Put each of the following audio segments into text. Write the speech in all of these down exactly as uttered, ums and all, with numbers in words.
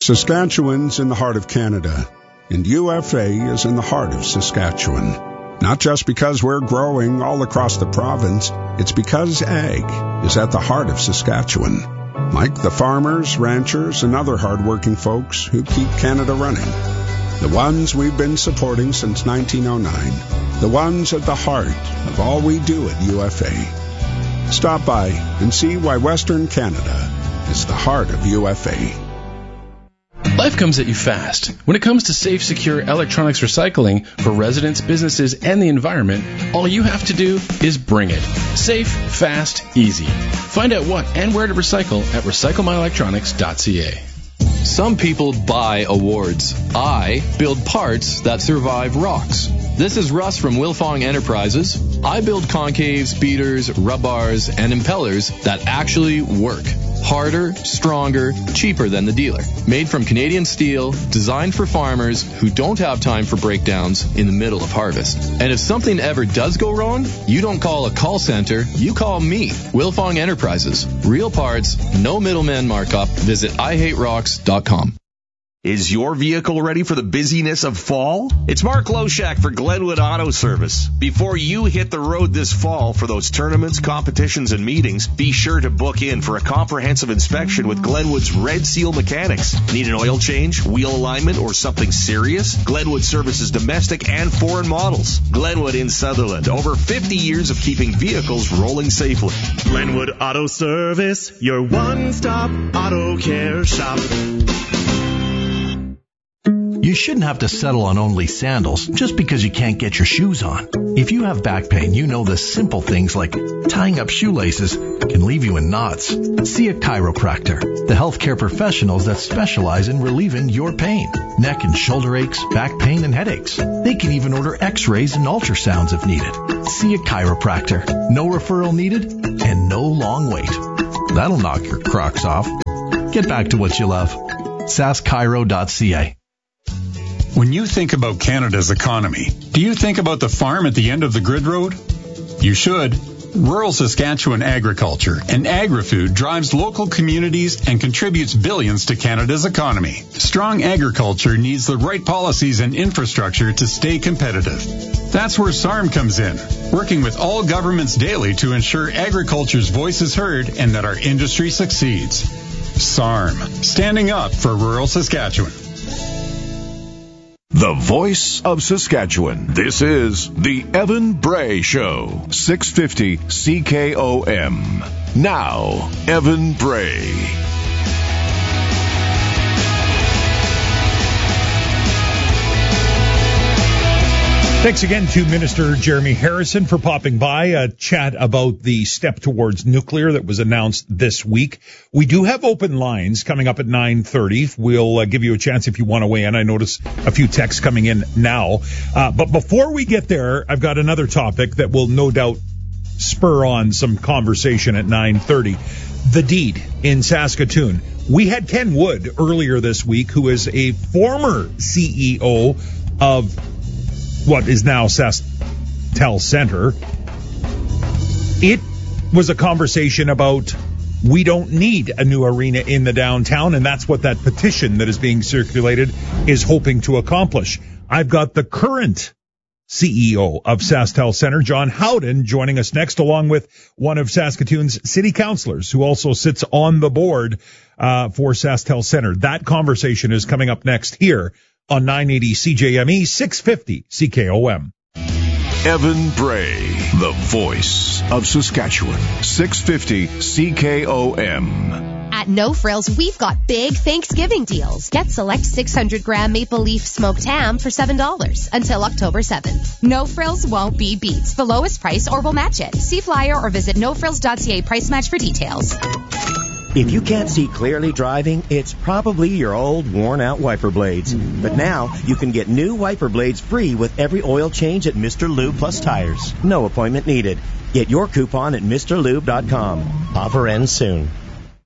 Saskatchewan's in the heart of Canada, and U F A is in the heart of Saskatchewan. Not just because we're growing all across the province, it's because ag is at the heart of Saskatchewan. Like the farmers, ranchers, and other hard-working folks who keep Canada running. The ones we've been supporting since nineteen oh nine. The ones at the heart of all we do at U F A. Stop by and see why Western Canada is the heart of U F A. Life comes at you fast. When it comes to safe, secure electronics recycling for residents, businesses, and the environment, all you have to do is bring it. Safe, fast, easy. Find out what and where to recycle at recycle my electronics dot c a. Some people buy awards. I build parts that survive rocks. This is Russ from Wilfong Enterprises. I build concaves, beaters, rub bars, and impellers that actually work. Harder, stronger, cheaper than the dealer. Made from Canadian steel, designed for farmers who don't have time for breakdowns in the middle of harvest. And if something ever does go wrong, you don't call a call center, you call me, Wilfong Enterprises. Real parts, no middleman markup. Visit I hate rocks dot com. Is your vehicle ready for the busyness of fall? It's Mark Loshak for Glenwood Auto Service. Before you hit the road this fall for those tournaments, competitions, and meetings, be sure to book in for a comprehensive inspection with Glenwood's Red Seal Mechanics. Need an oil change, wheel alignment, or something serious? Glenwood services domestic and foreign models. Glenwood in Sutherland. Over fifty years of keeping vehicles rolling safely. Glenwood Auto Service, your one-stop auto care shop. You shouldn't have to settle on only sandals just because you can't get your shoes on. If you have back pain, you know the simple things like tying up shoelaces can leave you in knots. See a chiropractor, the healthcare professionals that specialize in relieving your pain. Neck and shoulder aches, back pain, and headaches. They can even order x-rays and ultrasounds if needed. See a chiropractor. No referral needed and no long wait. That'll knock your Crocs off. Get back to what you love. sask chiro dot c a. When you think about Canada's economy, do you think about the farm at the end of the grid road? You should. Rural Saskatchewan agriculture and agri-food drives local communities and contributes billions to Canada's economy. Strong agriculture needs the right policies and infrastructure to stay competitive. That's where S A R M comes in, working with all governments daily to ensure agriculture's voice is heard and that our industry succeeds. S A R M, standing up for rural Saskatchewan. The voice of Saskatchewan. This is the Evan Bray Show. six fifty C K O M. Now, Evan Bray. Thanks again to Minister Jeremy Harrison for popping by. A chat about the step towards nuclear that was announced this week. We do have open lines coming up at nine thirty. We'll uh, give you a chance if you want to weigh in. I notice a few texts coming in now. Uh, but before we get there, I've got another topic that will no doubt spur on some conversation at nine thirty. The deed in Saskatoon. We had Ken Wood earlier this week, who is a former C E O of what is now SaskTel Center. It was a conversation about we don't need a new arena in the downtown, and that's what that petition that is being circulated is hoping to accomplish. I've got the current C E O of SaskTel Center, John Howden, joining us next, along with one of Saskatoon's city councillors who also sits on the board uh, for SaskTel Center. That conversation is coming up next here on nine eighty C J M E, six fifty C K O M. Evan Bray, the voice of Saskatchewan, six fifty C K O M. At No Frills, we've got big Thanksgiving deals. Get select six hundred gram maple leaf smoked ham for seven dollars until October seventh. No Frills won't be beat. The lowest price or we'll match it. See flyer or visit no frills dot c a price match for details. If you can't see clearly driving, it's probably your old worn-out wiper blades. But now, you can get new wiper blades free with every oil change at Mister Lube Plus Tires. No appointment needed. Get your coupon at Mr Lube dot com. Offer ends soon.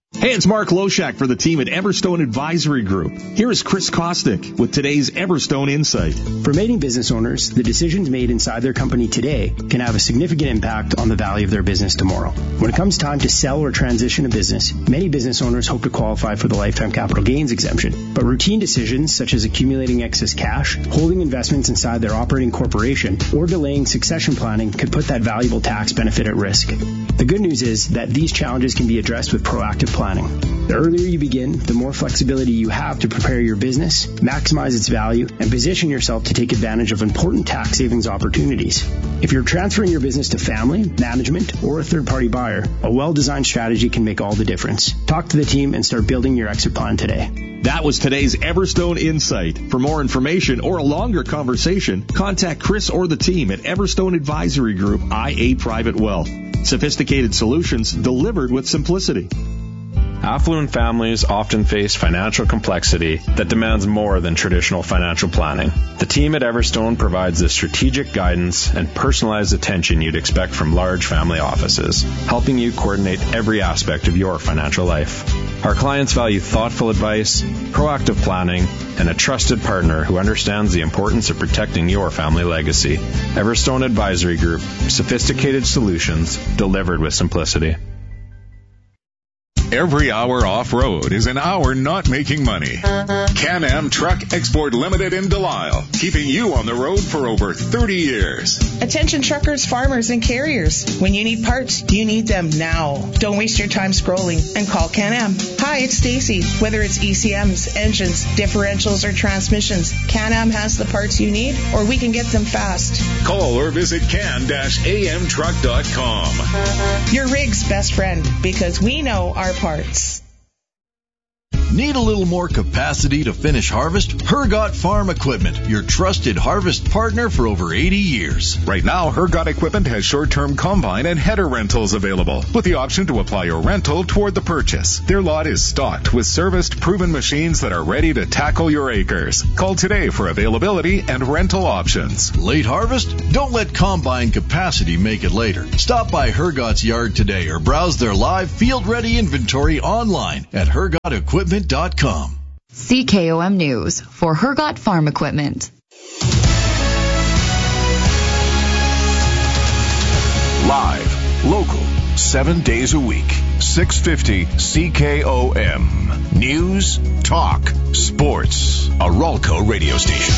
Hey, it's Mark Loshak for the team at Everstone Advisory Group. Here is Chris Kostick with today's Everstone Insight. For many business owners, the decisions made inside their company today can have a significant impact on the value of their business tomorrow. When it comes time to sell or transition a business, many business owners hope to qualify for the lifetime capital gains exemption. But routine decisions such as accumulating excess cash, holding investments inside their operating corporation, or delaying succession planning could put that valuable tax benefit at risk. The good news is that these challenges can be addressed with proactive planning. The earlier you begin, the more flexibility you have to prepare your business, maximize its value, and position yourself to take advantage of important tax savings opportunities. If you're transferring your business to family, management, or a third-party buyer, a well-designed strategy can make all the difference. Talk to the team and start building your exit plan today. That was today's Everstone Insight. For more information or a longer conversation, contact Chris or the team at Everstone Advisory Group, I A Private Wealth. Sophisticated solutions delivered with simplicity. Affluent families often face financial complexity that demands more than traditional financial planning. The team at Everstone provides the strategic guidance and personalized attention you'd expect from large family offices, helping you coordinate every aspect of your financial life. Our clients value thoughtful advice, proactive planning, and a trusted partner who understands the importance of protecting your family legacy. Everstone Advisory Group, sophisticated solutions delivered with simplicity. Every hour off-road is an hour not making money. Can-Am Truck Export Limited in Delisle, keeping you on the road for over thirty years. Attention truckers, farmers, and carriers. When you need parts, you need them now. Don't waste your time scrolling and call Can-Am. Hi, it's Stacy. Whether it's E C Ms, engines, differentials, or transmissions, Can-Am has the parts you need, or we can get them fast. Call or visit can A M truck dot com. Your rig's best friend, because we know our parts. Need a little more capacity to finish harvest? Hergot Farm Equipment, your trusted harvest partner for over eighty years. Right now, Hergot Equipment has short-term combine and header rentals available, with the option to apply your rental toward the purchase. Their lot is stocked with serviced, proven machines that are ready to tackle your acres. Call today for availability and rental options. Late harvest? Don't let combine capacity make it later. Stop by Hergot's yard today or browse their live field-ready inventory online at hergot equipment dot com. C K O M News for Hergot Farm Equipment. Live, local, seven days a week. six fifty C K O M. News, talk, sports. A Ralco radio station.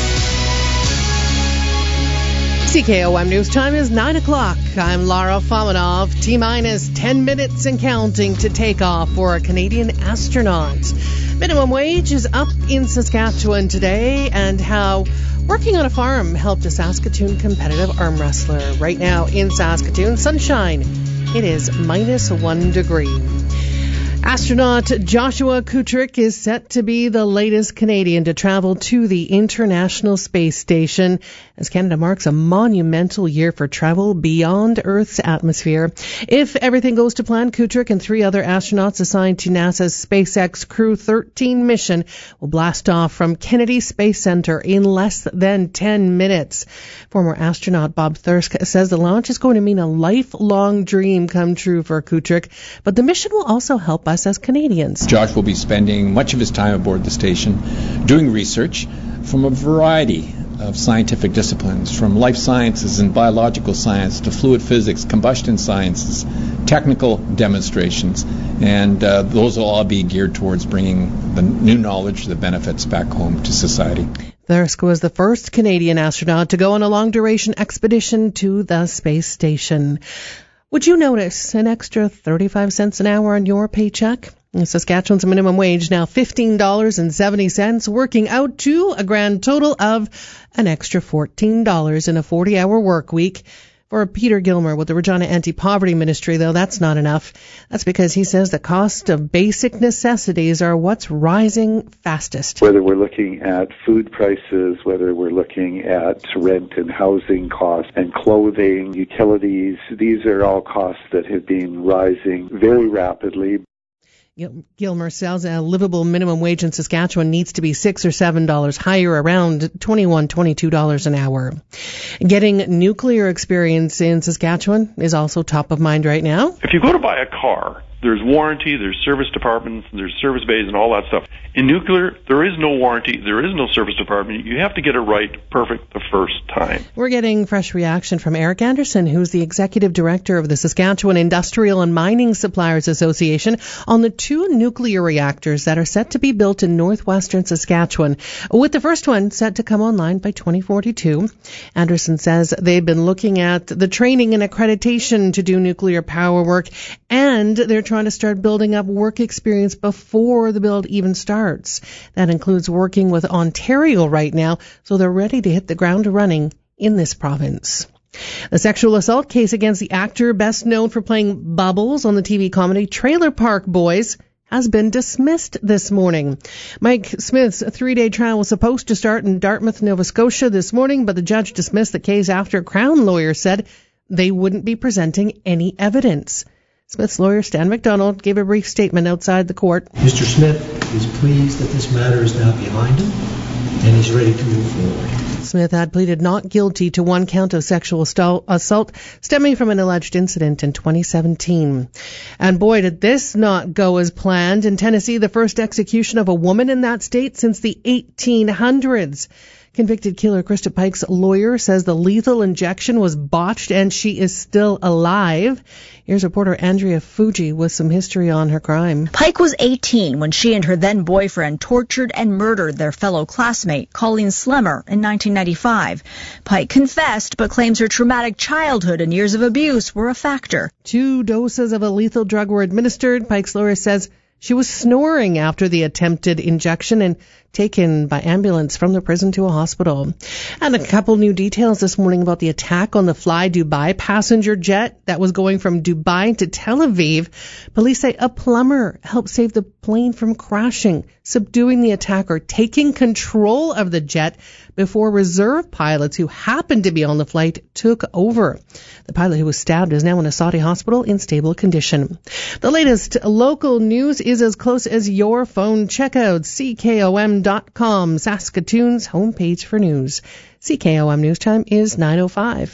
C K O M News time is nine o'clock. I'm Lara Fominov. T-minus ten minutes and counting to take off for a Canadian astronaut. Minimum wage is up in Saskatchewan today, and how working on a farm helped a Saskatoon competitive arm wrestler. Right now in Saskatoon, sunshine. It is minus one degree. Astronaut Joshua Kutrick is set to be the latest Canadian to travel to the International Space Station as Canada marks a monumental year for travel beyond Earth's atmosphere. If everything goes to plan, Kutrick and three other astronauts assigned to NASA's SpaceX Crew thirteen mission will blast off from Kennedy Space Center in less than ten minutes. Former astronaut Bob Thirsk says the launch is going to mean a lifelong dream come true for Kutrick, but the mission will also help us as Canadians. Josh will be spending much of his time aboard the station doing research from a variety of scientific disciplines, from life sciences and biological science to fluid physics, combustion sciences, technical demonstrations, and uh, those will all be geared towards bringing the new knowledge, the benefits back home to society. Thirsk was the first Canadian astronaut to go on a long-duration expedition to the space station. Would you notice an extra thirty-five cents an hour on your paycheck? Saskatchewan's minimum wage now fifteen dollars and seventy cents, working out to a grand total of an extra fourteen dollars in a forty-hour work week. For Peter Gilmer with the Regina Anti-Poverty Ministry, though, that's not enough. That's because he says the cost of basic necessities are what's rising fastest. Whether we're looking at food prices, whether we're looking at rent and housing costs and clothing, utilities, these are all costs that have been rising very rapidly. Gilmer says a livable minimum wage in Saskatchewan needs to be six or seven dollars higher, around twenty-one, twenty-two dollars an hour. Getting nuclear experience in Saskatchewan is also top of mind right now. If you go to buy a car there's warranty, there's service departments, there's service bays and all that stuff. In nuclear, there is no warranty, there is no service department. You have to get it right perfect the first time. We're getting fresh reaction from Eric Anderson, who's the executive director of the Saskatchewan Industrial and Mining Suppliers Association, on the two nuclear reactors that are set to be built in northwestern Saskatchewan, with the first one set to come online by twenty forty-two. Anderson says they've been looking at the training and accreditation to do nuclear power work, and they're trying to start building up work experience before the build even starts. That includes working with Ontario right now, so they're ready to hit the ground running in this province. The sexual assault case against the actor best known for playing Bubbles on the T V comedy Trailer Park Boys has been dismissed this morning. Mike Smith's three-day trial was supposed to start in Dartmouth, Nova Scotia this morning, but the judge dismissed the case after Crown lawyers said they wouldn't be presenting any evidence. Smith's lawyer, Stan McDonald, gave a brief statement outside the court. Mister Smith is pleased that this matter is now behind him, and he's ready to move forward. Smith had pleaded not guilty to one count of sexual assault stemming from an alleged incident in twenty seventeen. And boy, did this not go as planned. In Tennessee, the first execution of a woman in that state since the eighteen hundreds. Convicted killer Krista Pike's lawyer says the lethal injection was botched and she is still alive. Here's reporter Andrea Fuji with some history on her crime. Pike was eighteen when she and her then boyfriend tortured and murdered their fellow classmate, Colleen Slemmer, in nineteen ninety-five. Pike confessed but claims her traumatic childhood and years of abuse were a factor. Two doses of a lethal drug were administered. Pike's lawyer says she was snoring after the attempted injection and taken by ambulance from the prison to a hospital. And a couple new details this morning about the attack on the Fly Dubai passenger jet that was going from Dubai to Tel Aviv. Police say a plumber helped save the plane from crashing, subduing the attacker, taking control of the jet before reserve pilots who happened to be on the flight took over. The pilot who was stabbed is now in a Saudi hospital in stable condition. The latest local news is as close as your phone. Check out C K O M dot com, Saskatoon's homepage for news. C K O M News Time is nine oh five.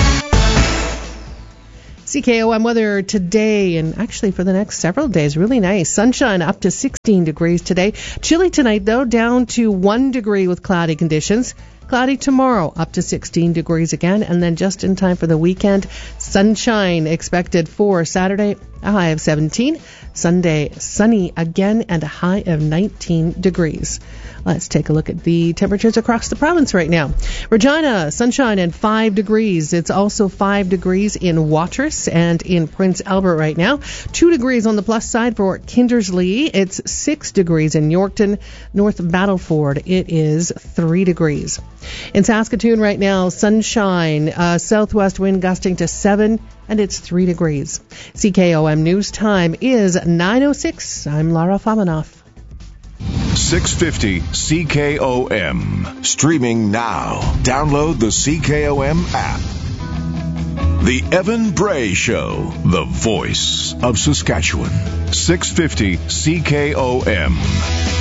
C K O M weather today, and actually for the next several days, really nice. Sunshine up to sixteen degrees today. Chilly tonight, though, down to one degree with cloudy conditions. Cloudy tomorrow, up to sixteen degrees again, and then just in time for the weekend, sunshine expected for Saturday, a high of seventeen. Sunday, sunny again, and a high of nineteen degrees. Let's take a look at the temperatures across the province right now. Regina, sunshine and five degrees. It's also five degrees in Watrous and in Prince Albert right now. Two degrees on the plus side for Kindersley. It's six degrees in Yorkton. North Battleford, it is three degrees. In Saskatoon right now, sunshine, uh, southwest wind gusting to seven, and it's three degrees. C K O M News Time is nine oh six. I'm Lara Famanoff. six fifty C K O M. Streaming now. Download the C K O M app. The Evan Bray Show, the voice of Saskatchewan. six fifty C K O M.